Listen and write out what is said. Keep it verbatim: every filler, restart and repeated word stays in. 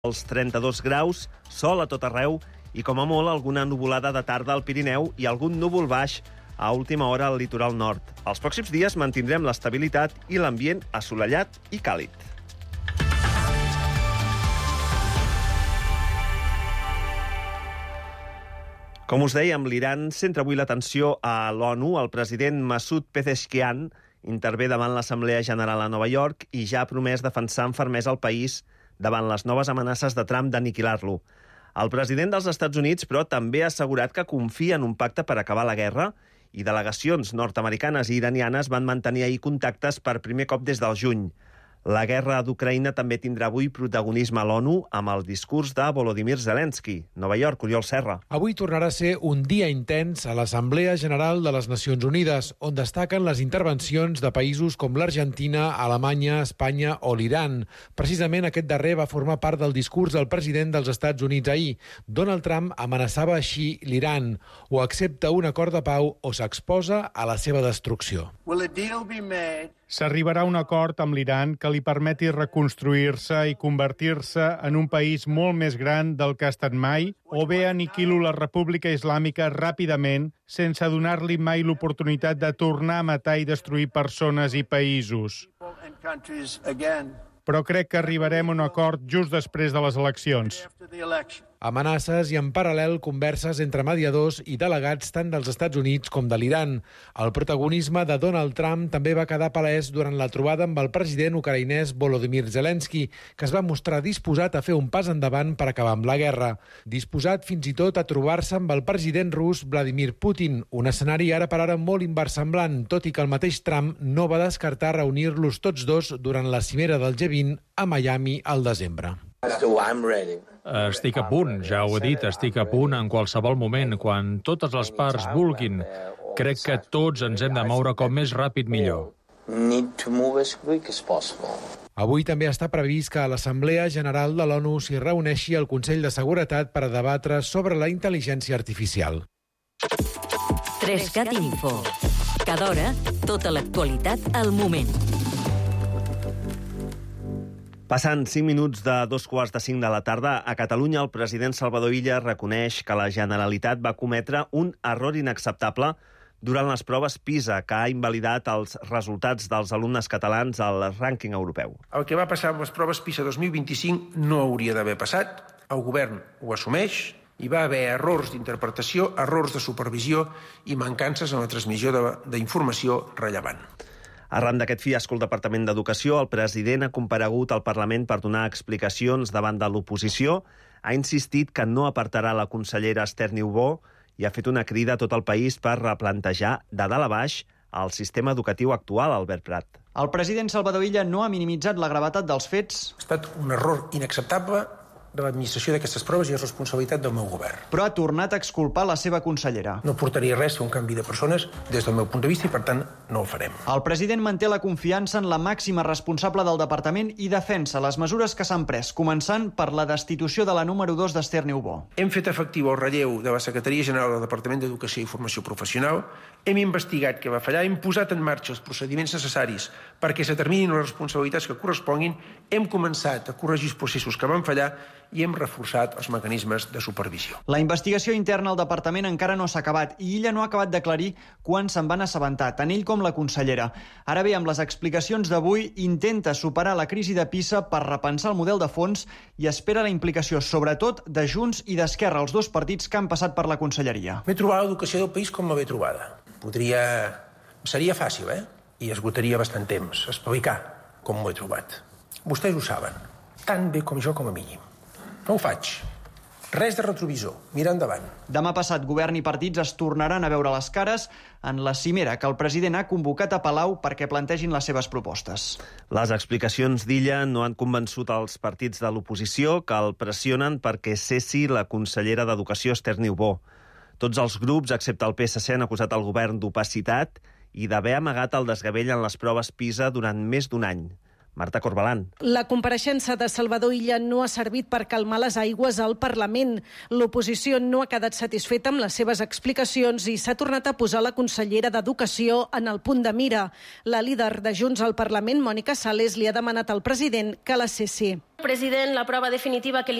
Els trenta-dos graus, sol a tot arreu i, com a molt, alguna nuvolada de tarda al Pirineu i algun núvol baix a última hora al litoral nord. Els pròxims dies mantindrem l'estabilitat i l'ambient assolellat i càlid. Com us dèiem, l'Iran centra avui l'atenció a l'ONU. El president Masoud Pezeshkian intervé davant l'Assemblea General a Nova York i ja ha promès defensar amb fermesa el país davant les noves amenaces de Trump d'aniquilar-lo. El president dels Estats Units, però, també ha assegurat que confia en un pacte per acabar la guerra i delegacions nord-americanes i iranianes van mantenir ahir contactes per primer cop des del juny. La guerra d'Ucraïna també tindrà avui protagonisme a l'ONU amb el discurs de Volodymyr Zelensky. Nova York, Oriol Serra. Avui tornarà a ser un dia intens a l'Assemblea General de les Nacions Unides, on destaquen les intervencions de països com l'Argentina, Alemanya, Espanya o l'Iran. Precisament aquest darrer va formar part del discurs del president dels Estats Units ahir. Donald Trump amenaçava així l'Iran: o accepta un acord de pau o s'exposa a la seva destrucció. Will a deal be made? S'arribarà a un acord amb l'Iran que li permeti reconstruir-se i convertir-se en un país molt més gran del que ha estat mai, o bé aniquilo la República Islàmica ràpidament, sense donar-li mai l'oportunitat de tornar a matar i destruir persones i països. Però crec que arribarem a un acord just després de les eleccions. Amenaces i, en paral·lel, converses entre mediadors i delegats tant dels Estats Units com de l'Iran. El protagonisme de Donald Trump també va quedar palès durant la trobada amb el president ucraïnès Volodymyr Zelensky, que es va mostrar disposat a fer un pas endavant per acabar amb la guerra. Disposat fins i tot a trobar-se amb el president rus Vladimir Putin, un escenari ara per ara molt inversemblant, tot i que el mateix Trump no va descartar reunir-los tots dos durant la cimera del G vint a Miami al desembre. Estic a punt, ja ho he dit, estic a punt en qualsevol moment, quan totes les parts vulguin. Crec que tots ens hem de moure com més ràpid millor. Avui també està previst que a l'Assemblea General de l'ONU s'hi reuneixi el Consell de Seguretat per a debatre sobre la intel·ligència artificial. Trescat Info. Cada hora, tota l'actualitat al moment. Passant cinc minuts de dos quarts de cinc de la tarda, a Catalunya el president Salvador Illa reconeix que la Generalitat va cometre un error inacceptable durant les proves PISA, que ha invalidat els resultats dels alumnes catalans al rànquing europeu. El que va passar amb les proves PISA dos mil vint-i-cinc no hauria d'haver passat. El govern ho assumeix. Hi va haver errors d'interpretació, errors de supervisió i mancances en la transmissió d'informació rellevant. Arran d'aquest fiasco al Departament d'Educació, el president ha comparegut al Parlament per donar explicacions davant de l'oposició, ha insistit que no apartarà la consellera Esther Niubó i ha fet una crida a tot el país per replantejar de dalt a baix el sistema educatiu actual, Albert Prat. El president Salvador Illa no ha minimitzat la gravetat dels fets. Ha estat un error inacceptable de l'administració d'aquestes proves i és responsabilitat del meu govern. Però ha tornat a exculpar la seva consellera. No portaria res a un canvi de persones des del meu punt de vista i, per tant, no el farem. El president manté la confiança en la màxima responsable del departament i defensa les mesures que s'han pres, començant per la destitució de la número dos d'Esther Niubó. Hem fet efectiu el relleu de la Secretaria General del Departament d'Educació i Formació Professional, hem investigat què va fallar, hem posat en marxa els procediments necessaris perquè se determinin les responsabilitats que corresponguin, hem començat a corregir els processos que van fallar i hem reforçat els mecanismes de supervisió. La investigació interna al departament encara no s'ha acabat i Illa no ha acabat d'aclarir quan se'n van assabentar, tant ell com la consellera. Ara bé, amb les explicacions d'avui, intenta superar la crisi de PISA per repensar el model de fons i espera la implicació, sobretot, de Junts i d'Esquerra, els dos partits que han passat per la conselleria. M'he trobat l'educació del país com la ve trobada. Podria... Seria fàcil, eh? I esgotaria bastant temps. Explicar com m'ho he trobat. Vostès ho saben, tan bé com jo com a mínim. No ho faig. Res de retrovisor. Mira endavant. Demà passat, govern i partits es tornaran a veure les cares en la cimera que el president ha convocat a Palau perquè plantegin les seves propostes. Les explicacions d'Illa no han convençut els partits de l'oposició, que el pressionen perquè cessi la consellera d'Educació, Esther Niubó. Tots els grups, excepte el P S C, han acusat el govern d'opacitat i d'haver amagat el desgavell en les proves PISA durant més d'un any. Marta Corbalán. La compareixença de Salvador Illa no ha servit per calmar les aigües al Parlament. L'oposició no ha quedat satisfeta amb les seves explicacions i s'ha tornat a posar la consellera d'Educació en el punt de mira. La líder de Junts al Parlament, Mònica Sales, li ha demanat al president que la cessi. President, la prova definitiva que